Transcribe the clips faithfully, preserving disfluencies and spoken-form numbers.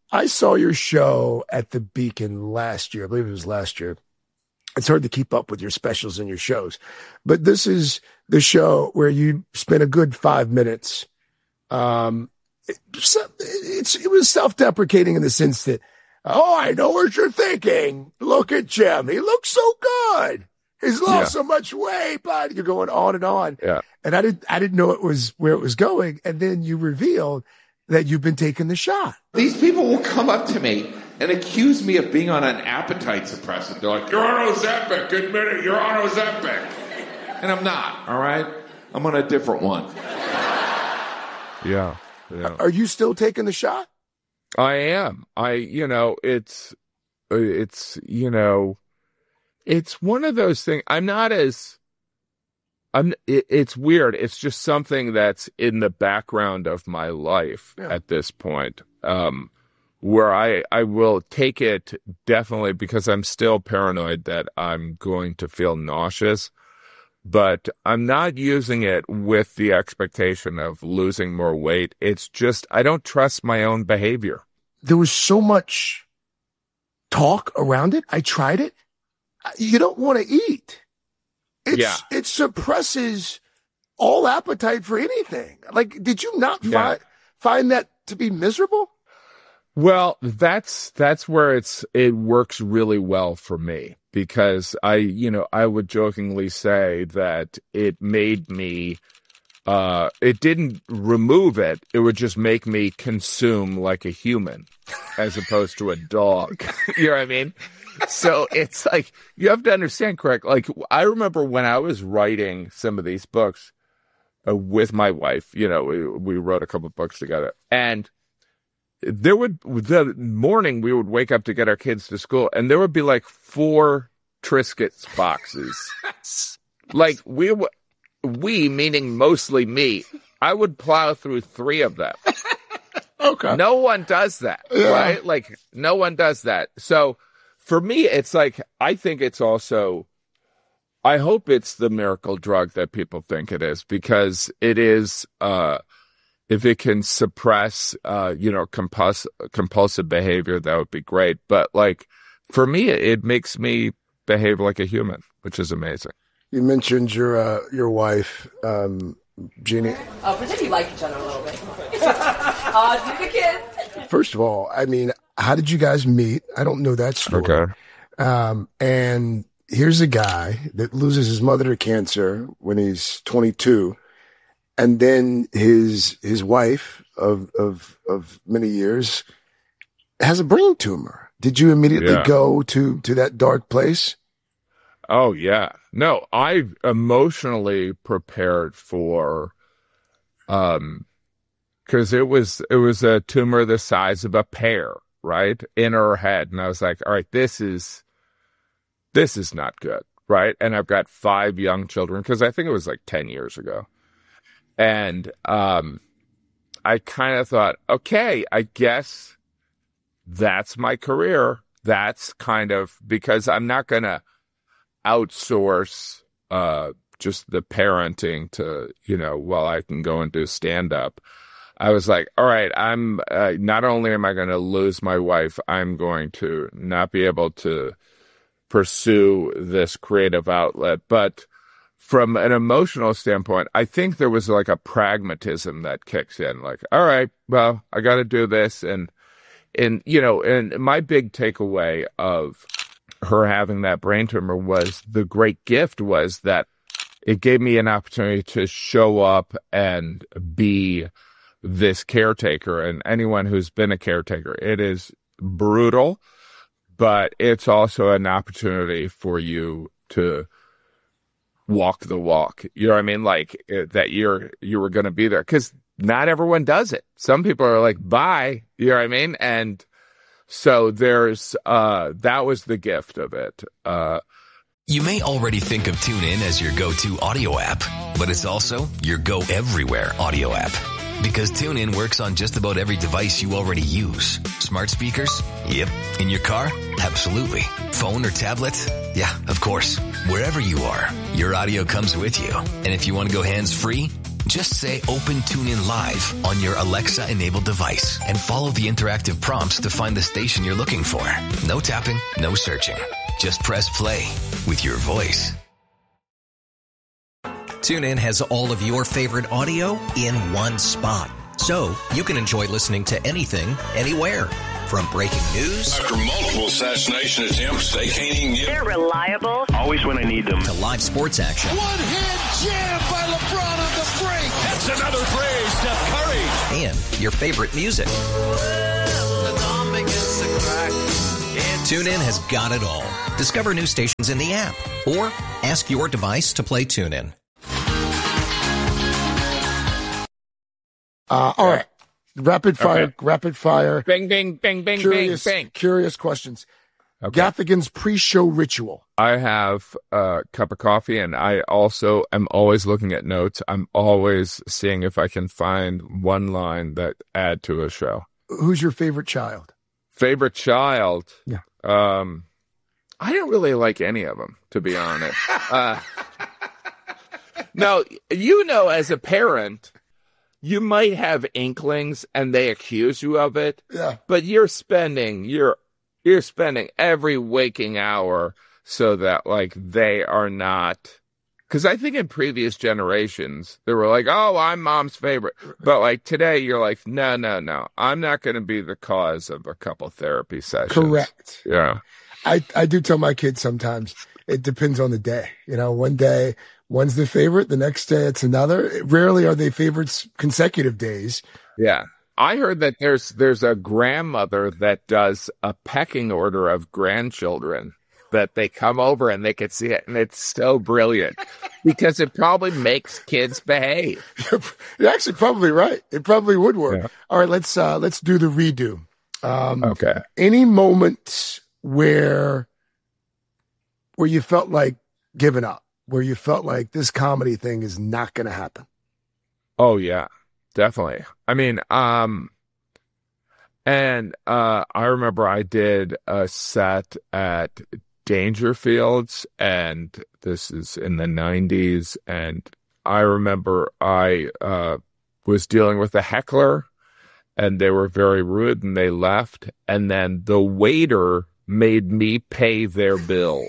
I saw your show at the Beacon last year. I believe it was last year. It's hard to keep up with your specials and your shows, but this is the show where you spent a good five minutes. Um, it, it's, it was self-deprecating in the sense that, oh, I know what you're thinking. Look at Jim. He looks so good. He's lost yeah. so much weight, but you're going on and on. Yeah. And I didn't, I didn't know it was where it was going. And then you revealed that you've been taking the shot. These people will come up to me and accuse me of being on an appetite suppressant. They're like, you're on Ozempic. Admit it, you're on Ozempic. And I'm not, all right? I'm on a different one. Yeah. yeah. Are you still taking the shot? I am. I, you know, it's, it's, you know, it's one of those things. I'm not as, I'm, it, it's weird. It's just something that's in the background of my life yeah. at this point, um, where I, I will take it definitely because I'm still paranoid that I'm going to feel nauseous, but I'm not using it with the expectation of losing more weight. It's just, I don't trust my own behavior. There was so much talk around it. I tried it. You don't want to eat. It's, yeah. It suppresses all appetite for anything. Like, did you not yeah. find, find that to be miserable? Well, that's, that's where it's, it works really well for me because I, you know, I would jokingly say that it made me, uh, it didn't remove it. It would just make me consume like a human as opposed to a dog. You know what I mean? So it's like, you have to understand, correct? Like, I remember when I was writing some of these books uh, with my wife, you know, we, we wrote a couple of books together, and there would, the morning we would wake up to get our kids to school, and there would be like four Triscuits boxes. Like, we, we, meaning mostly me, I would plow through three of them. Okay. No one does that, yeah. right? Like, no one does that. So, for me, it's like, I think it's also, I hope it's the miracle drug that people think it is, because it is, uh, if it can suppress, uh, you know, compuls- compulsive behavior, that would be great. But like, for me, it makes me behave like a human, which is amazing. You mentioned your, uh, your wife, um, Jeannie. Oh, pretend you like each other a little bit. uh, do the kiss. First of all, I mean, how did you guys meet? I don't know that story. Okay. Um, and here's a guy that loses his mother to cancer when he's twenty-two. And then his, his wife of, of, of many years has a brain tumor. Did you immediately yeah. go to, to that dark place? Oh yeah. No, I emotionally prepared for, um, cause it was, it was a tumor the size of a pear. Right in her head. And I was like, all right, this is, this is not good. Right. And I've got five young children, cause I think it was like ten years ago. And, um, I kind of thought, okay, I guess that's my career. That's kind of, because I'm not going to outsource, uh, just the parenting to, you know, well, I can go and do stand up. I was like, all right, I'm, uh, not only am I going to lose my wife, I'm going to not be able to pursue this creative outlet. But from an emotional standpoint, I think there was like a pragmatism that kicks in. Like, all right, well, I got to do this. And, and, you know, and my big takeaway of her having that brain tumor was the great gift was that it gave me an opportunity to show up and be this caretaker. And anyone who's been a caretaker, it is brutal, but it's also an opportunity for you to walk the walk. You know what I mean? Like that you're, you were going to be there, because not everyone does it. Some people are like, bye. You know what I mean? And so there's, uh, that was the gift of it. Uh, You may already think of TuneIn as your go-to audio app, but it's also your go everywhere audio app. Because TuneIn works on just about every device you already use. Smart speakers? Yep. In your car? Absolutely. Phone or tablet? Yeah, of course. Wherever you are, your audio comes with you. And if you want to go hands-free, Just say Open TuneIn Live on your Alexa-enabled device and follow the interactive prompts to find the station you're looking for. No tapping, no searching. Just press play with your voice. TuneIn has all of your favorite audio in one spot. So you can enjoy listening to anything, anywhere. From breaking news. After multiple assassination attempts, they can't even get... They're reliable. Always when I need them. To live sports action. One-hand jam by LeBron on the break. That's another three, Steph Curry. And your favorite music. TuneIn has got it all. Discover new stations in the app. Or ask your device to play TuneIn. Uh, all right. Rapid fire, okay. rapid fire. Bing, bing, bing, bing, curious, bing, bing. Curious questions. Okay. Gaffigan's pre-show ritual. I have a cup of coffee, and I also am always looking at notes. I'm always seeing if I can find one line that add to a show. Who's your favorite child? Favorite child? Yeah. Um, I don't really like any of them, to be honest. uh, no, you know, as a parent, you might have inklings and they accuse you of it. Yeah. But you're spending you're you're spending every waking hour so that like they are not, because I think in previous generations they were like, oh, I'm mom's favorite. But like today you're like, no, no, no. I'm not gonna be the cause of a couple therapy sessions. Correct. Yeah. I, I do tell my kids sometimes it depends on the day. You know, one day one's the favorite, the next day it's another. Rarely are they favorites consecutive days. Yeah. I heard that there's there's a grandmother that does a pecking order of grandchildren, that they come over and they can see it, and it's so brilliant because it probably makes kids behave. You're actually probably right. It probably would work. Yeah. All right, let's uh, let's do the redo. Um, okay. Any moment where where you felt like giving up? Where you felt like this comedy thing is not going to happen? Oh, yeah, definitely. I mean, um, and uh, I remember I did a set at Dangerfields, and this is in the nineties, and I remember I uh, was dealing with a heckler, and they were very rude, and they left, and then the waiter made me pay their bill.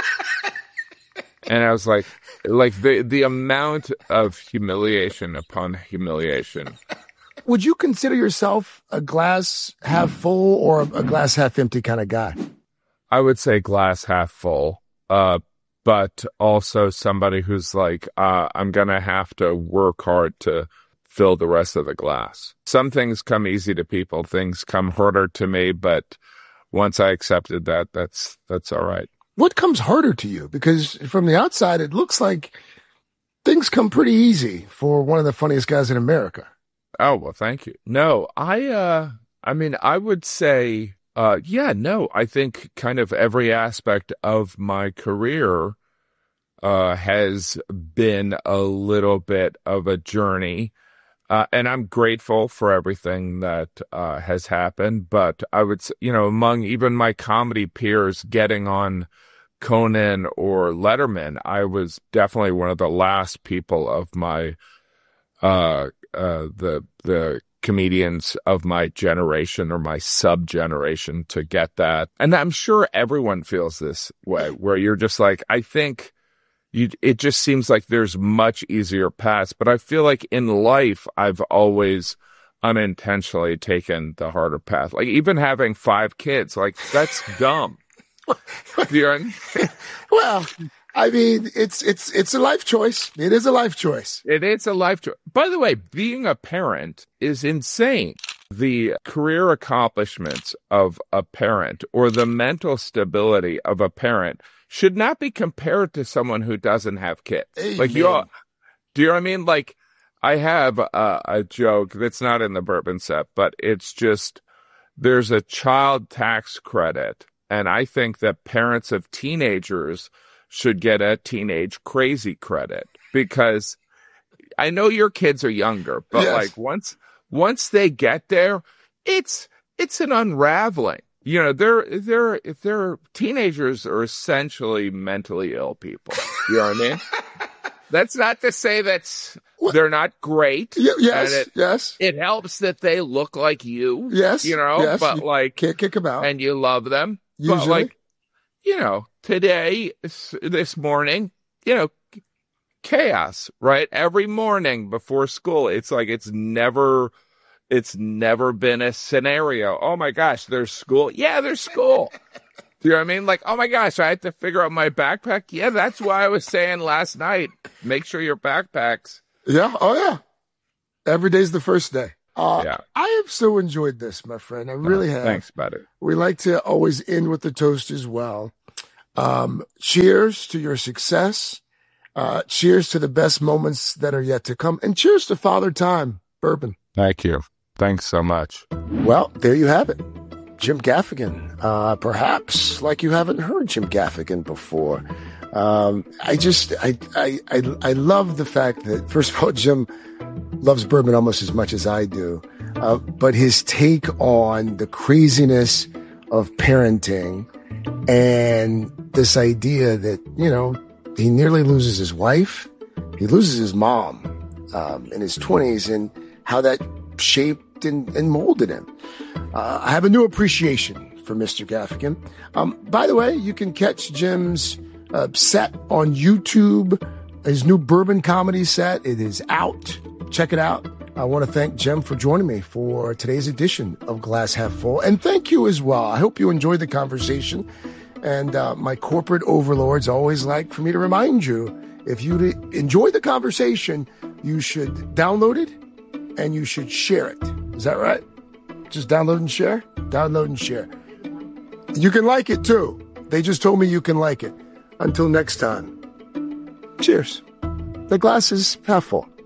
And I was like, like the the amount of humiliation upon humiliation. Would you consider yourself a glass half full or a glass half empty kind of guy? I would say glass half full, uh, but also somebody who's like, uh, I'm going to have to work hard to fill the rest of the glass. Some things come easy to people. Things come harder to me, but once I accepted that, that's that's all right. What comes harder to you? Because from the outside, it looks like things come pretty easy for one of the funniest guys in America. Oh, well, thank you. No, I, uh, I mean, I would say, uh, yeah, no, I think kind of every aspect of my career, uh, has been a little bit of a journey. Uh, and I'm grateful for everything that, uh, has happened. But I would, you know, among even my comedy peers getting on Conan or Letterman, I was definitely one of the last people of my, uh, uh, the, the comedians of my generation or my sub-generation to get that. And I'm sure everyone feels this way, where you're just like, I think you, it just seems like there's much easier paths, but I feel like in life, I've always unintentionally taken the harder path. Like even having five kids, like that's dumb. Well, I mean, it's it's it's a life choice. It is a life choice. It is a life choice. By the way, being a parent is insane. The career accomplishments of a parent or the mental stability of a parent should not be compared to someone who doesn't have kids. Amen. Like you all, do you know what I mean? Like I have a, a joke that's not in the bourbon set, but it's just there's a child tax credit. And I think that parents of teenagers should get a teenage crazy credit, because I know your kids are younger, but yes. like once once they get there, it's it's an unraveling. You know, they're they're if they're teenagers are essentially mentally ill people. You know what I mean? That's not to say that's what? They're not great. Y- yes, it, yes. It helps that they look like you. Yes, you know. Yes, but you like, can't kick them out, and you love them. Usually. But like, you know, today, this morning, you know, chaos. Right, every morning before school, it's like it's never, it's never been a scenario. Oh my gosh, there's school. Yeah, there's school. Do you know what I mean? Like, oh my gosh, I have to figure out my backpack. Yeah, that's why I was saying last night, make sure your backpacks. Yeah. Oh, yeah. Every day's the first day. Uh, yeah. I have so enjoyed this, my friend. I really oh, have. Thanks, buddy. We like to always end with the toast as well. Um, cheers to your success. Uh, cheers to the best moments that are yet to come. And cheers to Father Time Bourbon. Thank you. Thanks so much. Well, there you have it. Jim Gaffigan, uh, perhaps like you haven't heard Jim Gaffigan before. Um, I just, I, I, I, I love the fact that, first of all, Jim loves bourbon almost as much as I do. Uh, but his take on the craziness of parenting and this idea that, you know, he nearly loses his wife. He loses his mom, um, in his twenties, and how that shaped and, and molded him. Uh, I have a new appreciation for Mister Gaffigan. Um, by the way, you can catch Jim's uh, set on YouTube, his new bourbon comedy set. It is out. Check it out. I want to thank Jim for joining me for today's edition of Glass Half Full. And thank you as well. I hope you enjoyed the conversation. And uh, my corporate overlords always like for me to remind you, if you enjoy the conversation, you should download it and you should share it. Is that right? Just download and share? Download and share. You can like it too. They just told me you can like it. Until next time. Cheers. The glass is half full.